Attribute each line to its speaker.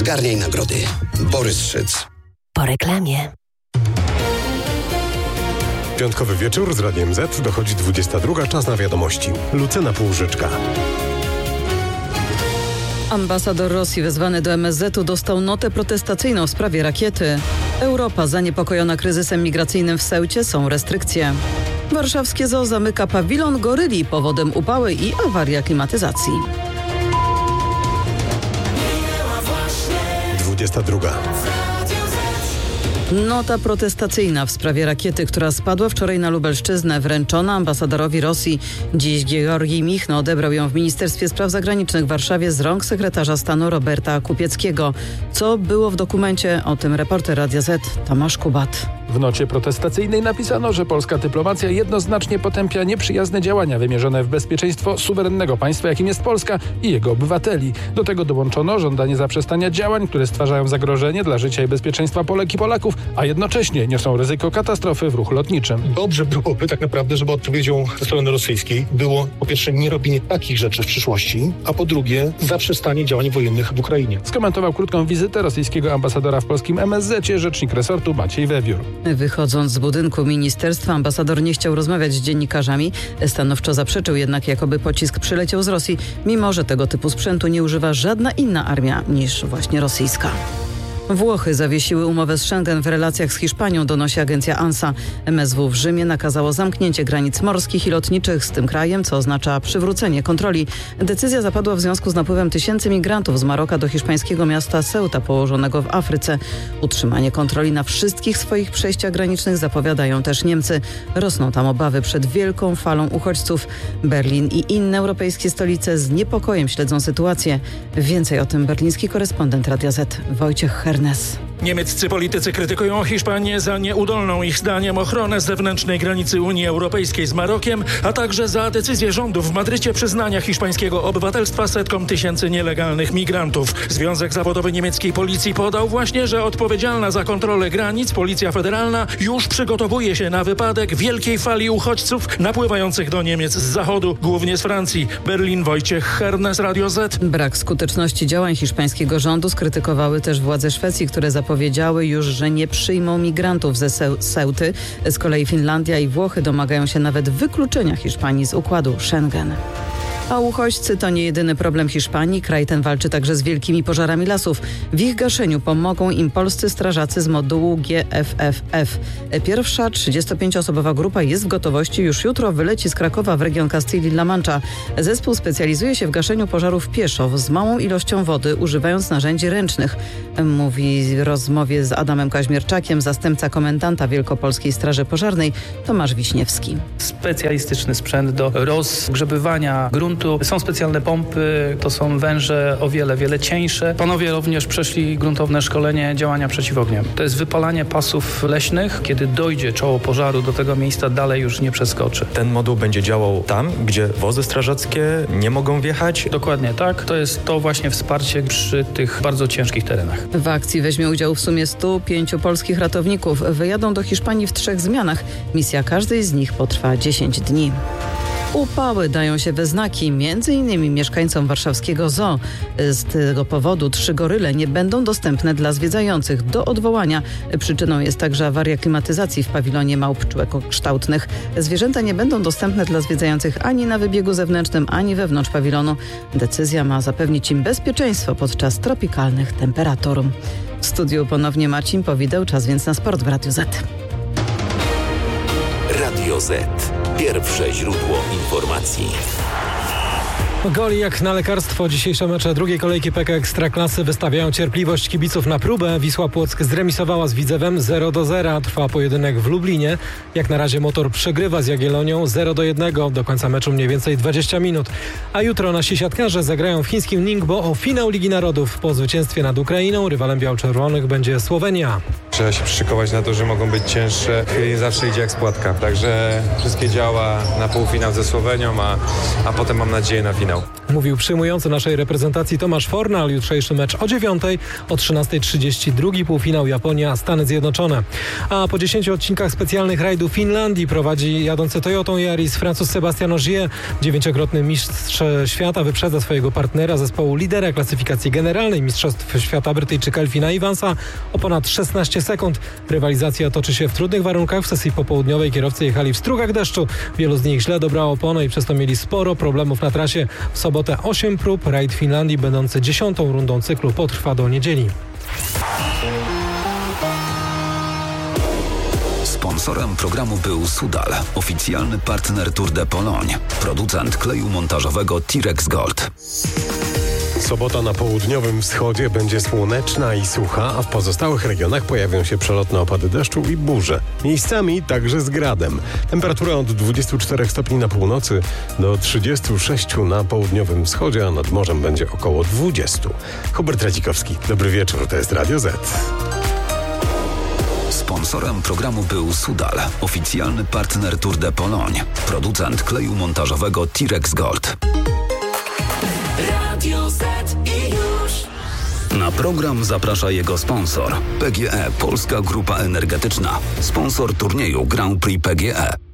Speaker 1: Garnij nagrody. Borys Szyc.
Speaker 2: Po reklamie.
Speaker 3: Piątkowy wieczór z Radiem Z, dochodzi 22, czas na wiadomości. Lucyna Półżyczka.
Speaker 4: Ambasador Rosji wezwany do MSZ-u dostał notę protestacyjną w sprawie rakiety. Europa zaniepokojona kryzysem migracyjnym w Ceucie, są restrykcje. Warszawskie zoo zamyka pawilon goryli, powodem upały i awaria klimatyzacji.
Speaker 3: 22.
Speaker 4: Nota protestacyjna w sprawie rakiety, która spadła wczoraj na Lubelszczyznę, wręczona ambasadorowi Rosji. Dziś Georgij Michno odebrał ją w Ministerstwie Spraw Zagranicznych w Warszawie z rąk sekretarza stanu Roberta Kupieckiego. Co było w dokumencie? O tym reporter Radia Z Tomasz Kubat.
Speaker 5: W nocie protestacyjnej napisano, że polska dyplomacja jednoznacznie potępia nieprzyjazne działania wymierzone w bezpieczeństwo suwerennego państwa, jakim jest Polska i jego obywateli. Do tego dołączono żądanie zaprzestania działań, które stwarzają zagrożenie dla życia i bezpieczeństwa Polek i Polaków, a jednocześnie niosą ryzyko katastrofy w ruchu lotniczym.
Speaker 6: Dobrze byłoby tak naprawdę, żeby odpowiedzią ze strony rosyjskiej było po pierwsze nie robienie takich rzeczy w przyszłości, a po drugie zaprzestanie działań wojennych w Ukrainie.
Speaker 5: Skomentował krótką wizytę rosyjskiego ambasadora w polskim MSZ-cie rzecznik resortu Maciej Wewiór.
Speaker 4: Wychodząc z budynku ministerstwa, ambasador nie chciał rozmawiać z dziennikarzami. Stanowczo zaprzeczył jednak, jakoby pocisk przyleciał z Rosji, mimo że tego typu sprzętu nie używa żadna inna armia niż właśnie rosyjska. Włochy zawiesiły umowę z Schengen w relacjach z Hiszpanią, donosi agencja ANSA. MSW w Rzymie nakazało zamknięcie granic morskich i lotniczych z tym krajem, co oznacza przywrócenie kontroli. Decyzja zapadła w związku z napływem tysięcy migrantów z Maroka do hiszpańskiego miasta Ceuta, położonego w Afryce. Utrzymanie kontroli na wszystkich swoich przejściach granicznych zapowiadają też Niemcy. Rosną tam obawy przed wielką falą uchodźców. Berlin i inne europejskie stolice z niepokojem śledzą sytuację. Więcej o tym berliński korespondent Radia Z Wojciech Hernes.
Speaker 7: Niemieccy politycy krytykują Hiszpanię za nieudolną ich zdaniem ochronę zewnętrznej granicy Unii Europejskiej z Marokiem, a także za decyzję rządu w Madrycie przyznania hiszpańskiego obywatelstwa setkom tysięcy nielegalnych migrantów. Związek Zawodowy Niemieckiej Policji podał właśnie, że odpowiedzialna za kontrolę granic Policja Federalna już przygotowuje się na wypadek wielkiej fali uchodźców napływających do Niemiec z zachodu, głównie z Francji. Berlin, Wojciech Hernes, Radio Z.
Speaker 4: Brak skuteczności działań hiszpańskiego rządu skrytykowały też władze Szwecji, które zapowiedziały już, że nie przyjmą migrantów ze Ceuty. Z kolei Finlandia i Włochy domagają się nawet wykluczenia Hiszpanii z układu Schengen. A uchodźcy to nie jedyny problem Hiszpanii. Kraj ten walczy także z wielkimi pożarami lasów. W ich gaszeniu pomogą im polscy strażacy z modułu GFFF. Pierwsza 35-osobowa grupa jest w gotowości. Już jutro wyleci z Krakowa w region Castilla-La Mancha. Zespół specjalizuje się w gaszeniu pożarów pieszo z małą ilością wody, używając narzędzi ręcznych. Mówi w rozmowie z Adamem Kaźmierczakiem zastępca komendanta Wielkopolskiej Straży Pożarnej Tomasz Wiśniewski.
Speaker 8: Specjalistyczny sprzęt do rozgrzebywania gruntu. Są specjalne pompy, to są węże o wiele cieńsze. Panowie również przeszli gruntowne szkolenie działania przeciwognia. To jest wypalanie pasów leśnych. Kiedy dojdzie czoło pożaru do tego miejsca, dalej już nie przeskoczy.
Speaker 9: Ten moduł będzie działał tam, gdzie wozy strażackie nie mogą wjechać?
Speaker 8: Dokładnie tak. To jest to właśnie wsparcie przy tych bardzo ciężkich terenach.
Speaker 4: W akcji weźmie udział w sumie 105 polskich ratowników. Wyjadą do Hiszpanii w 3 zmianach. Misja każdej z nich potrwa 10 dni. Upały dają się we znaki, m.in. mieszkańcom warszawskiego zoo. Z tego powodu 3 goryle nie będą dostępne dla zwiedzających do odwołania. Przyczyną jest także awaria klimatyzacji w pawilonie małp człekokształtnych. Zwierzęta nie będą dostępne dla zwiedzających ani na wybiegu zewnętrznym, ani wewnątrz pawilonu. Decyzja ma zapewnić im bezpieczeństwo podczas tropikalnych temperatur. W studiu ponownie Marcin Powideł, czas więc na sport w Radiu Z.
Speaker 10: Radio Z. Pierwsze źródło informacji.
Speaker 11: Goli jak na lekarstwo. Dzisiejsze mecze drugiej kolejki PK Ekstraklasy wystawiają cierpliwość kibiców na próbę. Wisła Płock zremisowała z Widzewem 0-0. Trwa pojedynek w Lublinie. Jak na razie Motor przegrywa z Jagiellonią 0-1. Do końca meczu mniej więcej 20 minut. A jutro nasi siatkarze zagrają w chińskim Ningbo o finał Ligi Narodów. Po zwycięstwie nad Ukrainą rywalem biało-czerwonych będzie Słowenia.
Speaker 12: Trzeba się przyszykować na to, że mogą być cięższe. Nie zawsze idzie jak spłatka. Także wszystkie działa na półfinał ze Słowenią, a potem mam nadzieję na finał. półfinał.
Speaker 11: Mówił przyjmujący naszej reprezentacji Tomasz Fornal. Jutrzejszy mecz o 9:00, o 13:30 drugi półfinał Japonia-Stany Zjednoczone. A po 10 odcinkach specjalnych rajdu Finlandii prowadzi jadący Toyotą Yaris Francuz Sebastian Ogier. 9-krotny mistrz świata wyprzedza swojego partnera zespołu lidera klasyfikacji generalnej Mistrzostw Świata Brytyjczyka Elfina Evansa o ponad 16 sekund. Rywalizacja toczy się w trudnych warunkach. W sesji popołudniowej kierowcy jechali w strugach deszczu. Wielu z nich źle dobrało opony i przez to mieli sporo problemów na trasie. W sobotę 8 prób. Rajd Finlandii będący 10. rundą cyklu potrwa do niedzieli.
Speaker 1: Sponsorem programu był Sudal, oficjalny partner Tour de Pologne, producent kleju montażowego Tirex Gold.
Speaker 3: Sobota na południowym wschodzie będzie słoneczna i sucha, a w pozostałych regionach pojawią się przelotne opady deszczu i burze. Miejscami także z gradem. Temperatura od 24 stopni na północy do 36 na południowym wschodzie, a nad morzem będzie około 20. Hubert Radzikowski, dobry wieczór, to jest Radio Z.
Speaker 1: Sponsorem programu był Sudal, oficjalny partner Tour de Pologne, producent kleju montażowego Tirex Gold.
Speaker 10: Radio Z i już.
Speaker 1: Na program zaprasza jego sponsor. PGE, Polska Grupa Energetyczna. Sponsor turnieju Grand Prix PGE.